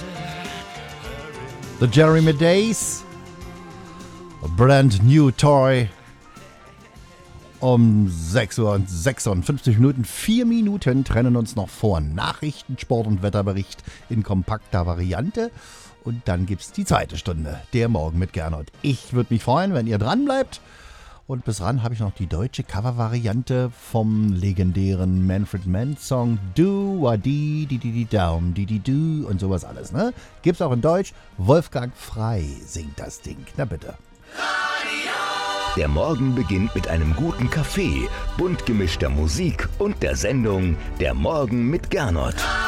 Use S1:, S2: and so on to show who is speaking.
S1: The Jeremy Days, a brand new toy. Um 6 Uhr und 56 Minuten, 4 Minuten trennen uns noch vor Nachrichten, Sport und Wetterbericht in kompakter Variante. Und dann gibt's die zweite Stunde, der Morgen mit Gernot. Ich würde mich freuen, wenn ihr dran bleibt. Und bis ran habe ich noch die deutsche Covervariante vom legendären Manfred Mann Song Do wa di di di di down di di do und sowas alles, ne? Gibt's auch in Deutsch. Wolfgang Frei singt das Ding. Na bitte.
S2: Der Morgen beginnt mit einem guten Kaffee, bunt gemischter Musik und der Sendung Der Morgen mit Gernot.